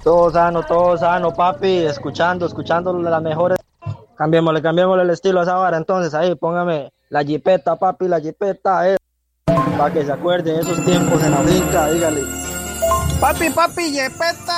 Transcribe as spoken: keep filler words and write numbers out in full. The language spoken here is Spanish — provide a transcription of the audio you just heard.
Todo sano, todo sano, papi. Escuchando, escuchando las mejores. Cambiémosle, cambiémosle el estilo a esa vara. Entonces ahí, póngame la jipeta, papi, la jipeta, eh. Para que se acuerde de esos tiempos en la finca, dígale. Papi, papi, jipeta.